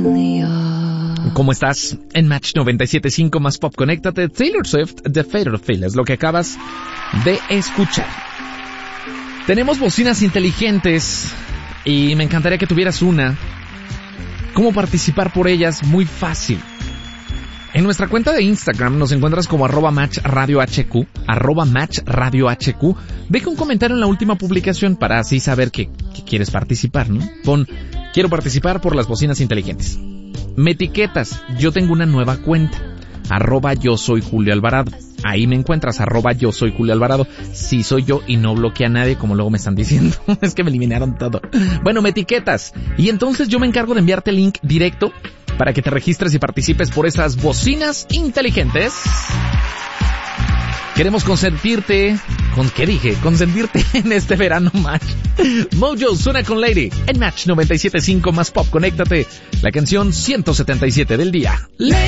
¿Cómo estás? En Match 97.5 más Pop, conéctate. Taylor Swift, The Fatal Feel, es lo que acabas de escuchar. Tenemos bocinas inteligentes y me encantaría que tuvieras una. ¿Cómo participar por ellas? Muy fácil. En nuestra cuenta de Instagram nos encuentras como @MatchRadioHQ, @MatchRadioHQ. Deja un comentario en la última publicación para así saber que quieres participar, ¿no? Pon, quiero participar por las bocinas inteligentes. Me etiquetas, yo tengo una nueva cuenta, @yo soy Julio Alvarado. Ahí me encuentras, @yo soy Julio Alvarado. Sí soy yo y no bloquea a nadie como luego me están diciendo. Es que me eliminaron todo. Bueno, me etiquetas y entonces yo me encargo de enviarte el link directo para que te registres y participes por esas bocinas inteligentes. Queremos consentirte. ¿Con qué dije? Consentirte en este verano, Match. Mojo suena con Lady en Match 97.5 más Pop. Conéctate. La canción 177 del día.